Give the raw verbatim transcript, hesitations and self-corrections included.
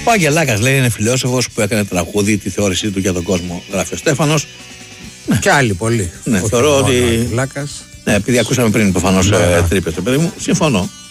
Ο Αγγελάκας λέει είναι φιλόσοφος που έκανε τραγούδι τη θεώρησή του για τον κόσμο, γράφει ο Στέφανος. Ναι. Και άλλοι πολλοί. Ναι, θεωρώ ότι. Αγγελάκας. Ναι, επειδή ακούσαμε πριν προφανώς ναι, τρύπες, παιδί μου, συμφωνώ.